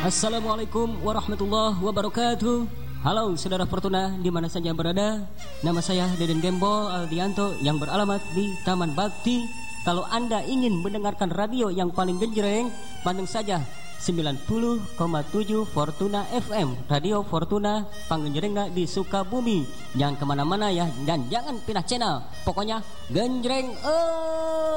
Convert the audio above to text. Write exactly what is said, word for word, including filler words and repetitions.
Assalamualaikum warahmatullahi wabarakatuh. Halo saudara Fortuna di mana saja berada. Nama saya Deden Gembol Aldianto yang beralamat di Taman Bakti. Kalau Anda ingin mendengarkan radio yang paling genjreng, panteng saja sembilan puluh koma tujuh Fortuna F M, Radio Fortuna Panggenjrengna di Sukabumi. Jangan kemana-mana ya, dan jangan pindah channel. Pokoknya genjreng. Oh.